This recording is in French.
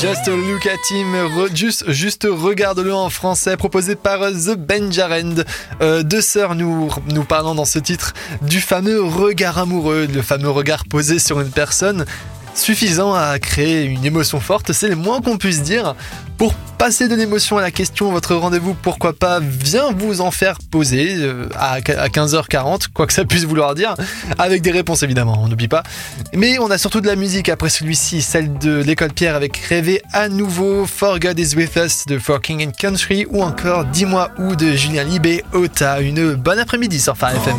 Just Look at Him, juste regarde-le en français, proposé par The Benjarend. Deux sœurs nous parlant dans ce titre du fameux regard amoureux, le fameux regard posé sur une personne, suffisant à créer une émotion forte, c'est le moins qu'on puisse dire. Pour passer de l'émotion à la question, votre rendez-vous, pourquoi pas, vient vous en faire poser à 15h40, quoi que ça puisse vouloir dire, avec des réponses évidemment, on n'oublie pas. Mais on a surtout de la musique après celui-ci, celle de l'École Pierre avec Rêver à nouveau, For God is With Us de For King and Country, ou encore Dis-moi où de Julien Libé, Ota. Une bonne après-midi sur Phare FM.